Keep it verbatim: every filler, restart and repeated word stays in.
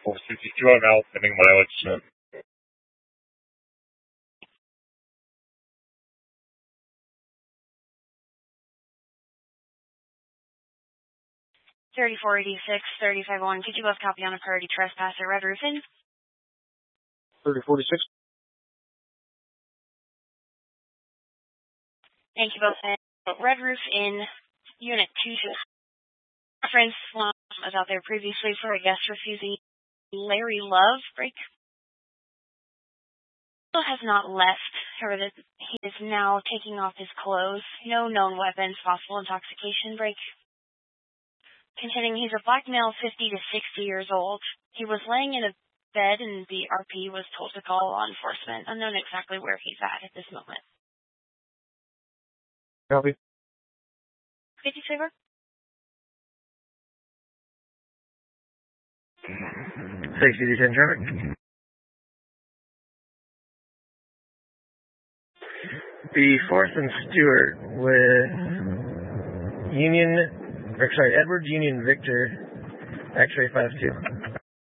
four sixty-two, I'm out, sending mileage. thirty-four eighty-six, thirty-five oh one, could you both copy on a priority trespass at Red Roof Inn? thirty forty-six. Thank you both. Red Roof Inn, Unit two two. Reference was out there previously for a guest refusing Larry Love break. He has not left. However, he is now taking off his clothes. No known weapons, possible intoxication break. Containing he's a black male, fifty to sixty years old. He was laying in a bed and the R P was told to call law enforcement. Unknown exactly where he's at at this moment. Copy. Could you favor? sixty to ten traffic. The Forrest and Stewart with Union, or sorry, Edward Union Victor, X-ray five two.